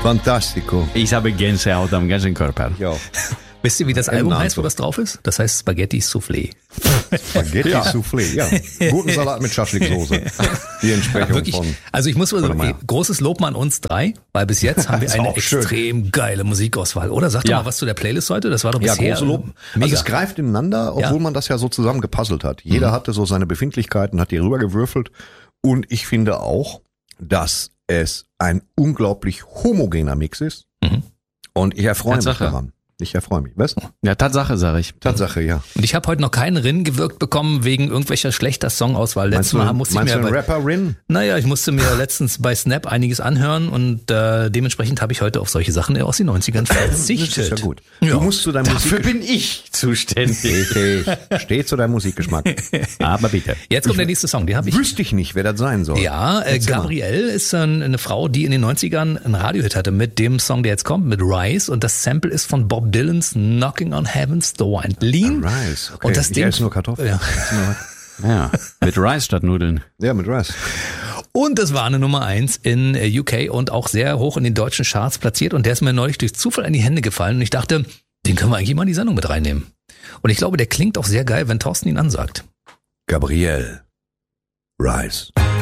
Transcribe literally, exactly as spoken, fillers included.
Fantastico. Ich habe Gänsehaut am ganzen Körper. Ja. Wisst ihr, wie das Album heißt, wo Antwort. das drauf ist? Das heißt Spaghetti Soufflé. Spaghetti Ja. Soufflé, ja. Guten Salat mit Schaschliksoße. Die Entsprechung Wirklich, von... also ich muss mal von sagen, der ey, großes Lob mal an uns drei, weil bis jetzt haben wir Ist eine auch schön. extrem geile Musikauswahl, oder? Sag doch Ja. mal was zu der Playlist heute, das war doch Ja, bisher große Lob. mega. Also es greift ineinander, obwohl Ja. man das ja so zusammen gepuzzelt hat. Jeder Mhm. hatte so seine Befindlichkeiten, hat die rübergewürfelt. Und ich finde auch, dass es ein unglaublich homogener Mix ist. Mhm. Und ich erfreue mich Tatsache. daran. Ich erfreue mich. Was? Ja, Tatsache, sage ich. Tatsache, ja. Und ich habe heute noch keinen Rin gewirkt bekommen wegen irgendwelcher schlechter Songauswahl. Letztes Meinst Mal du, musste ich meinst mir du einen bei, Rapper Rin? naja, ich musste mir letztens bei Snap einiges anhören und äh, dementsprechend habe ich heute auf solche Sachen aus den neunzigern verzichtet. Das ist ja gut. Ja. Du musst zu deinem Dafür Musik... bin ich zuständig. Richtig. Steh zu deinem Musikgeschmack. Aber bitte. Jetzt kommt der nächste Song, den habe ich. Wüsste ich nicht, wer das sein soll. Ja, äh, Erzähl mal. Gabrielle ist äh, eine Frau, die in den neunzigern einen Radiohit hatte mit dem Song, der jetzt kommt, mit Rise. Und das Sample ist von Bob Dylans Knocking on Heaven's Door. And Lean. Rise, okay. Und das Ich Ding, esse nur Kartoffeln. Ja. Ja, mit Reis statt Nudeln. Ja, mit Rice. Und das war eine Nummer eins in äh, U K und auch sehr hoch in den deutschen Charts platziert. Und der ist mir neulich durch Zufall in die Hände gefallen. Und ich dachte, den können wir eigentlich mal in die Sendung mit reinnehmen. Und ich glaube, der klingt auch sehr geil, wenn Thorsten ihn ansagt. Gabrielle. Rise.